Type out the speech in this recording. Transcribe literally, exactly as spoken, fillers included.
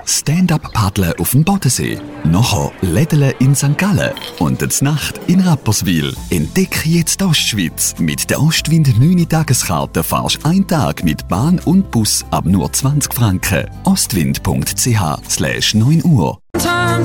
Stand-up-Paddeln auf dem Bodensee. Nachher Lädeln in Sankt Gallen. Und die Nacht in Rapperswil. Entdecke jetzt die Ostschweiz. Mit der Ostwind neun Tageskarte fahrst du einen Tag mit Bahn und Bus ab nur zwanzig Franken. ostwind punkt c h slash neun Uhr.